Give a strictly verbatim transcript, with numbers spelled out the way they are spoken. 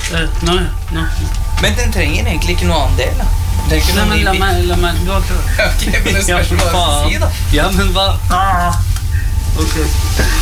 Uh, nå, nå. Men den trenger egentlig ikke noe annen del, da. Det er ikke Nei, noe men la ny meg, la meg, du har klart. Ok, men det spørs hva du skal si, da. Ja, men hva? Ah. Ok.